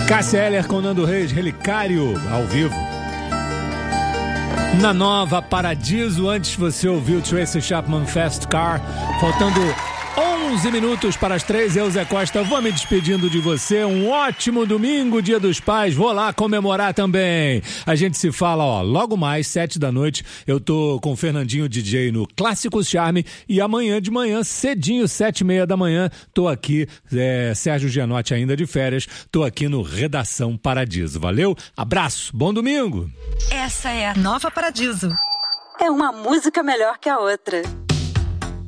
Cássia Eller com Nando Reis, Relicário, ao vivo. Na Nova Paradiso, antes você ouviu Tracy Chapman Fast Car, faltando 11 minutos para as 3, eu, Zé Costa, vou me despedindo de você. Um ótimo domingo, Dia dos Pais, vou lá comemorar também. A gente se fala, logo mais, 7 da noite, eu tô com o Fernandinho DJ no Clássicos Charme e amanhã de manhã, cedinho, 7h30 da manhã, tô aqui, Sérgio Gianotti ainda de férias, tô aqui no Redação Paradiso. Valeu, abraço, bom domingo. Essa é a Nova Paradiso. É uma música melhor que a outra.